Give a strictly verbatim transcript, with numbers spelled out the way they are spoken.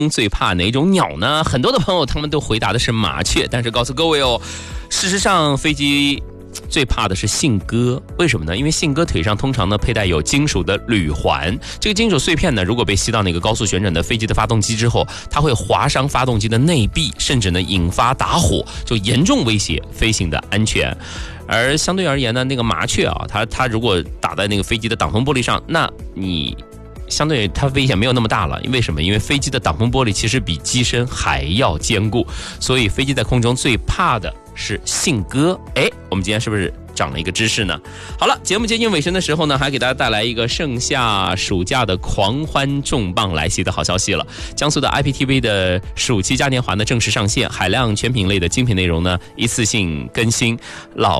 最怕哪种鸟呢？很多的朋友他们都回答的是麻雀，但是告诉各位哦，事实上飞机最怕的是信鸽。为什么呢？因为信鸽腿上通常呢佩戴有金属的铝环，这个金属碎片呢如果被吸到那个高速旋转的飞机的发动机之后，它会划伤发动机的内壁，甚至呢引发打火，就严重威胁飞行的安全。而相对而言呢，那个麻雀啊，它它如果打在那个飞机的挡风玻璃上，那你相对它危险没有那么大了。为什么？因为飞机的挡风玻璃其实比机身还要坚固，所以飞机在空中最怕的是信鸽。哎，我们今天是不是长了一个知识呢？好了，节目接近尾声的时候呢，还给大家带来一个盛夏暑假的狂欢重磅来袭的好消息了。江苏的 I P T V 的暑期嘉年华呢正式上线，海量全品类的精品内容呢一次性更新，老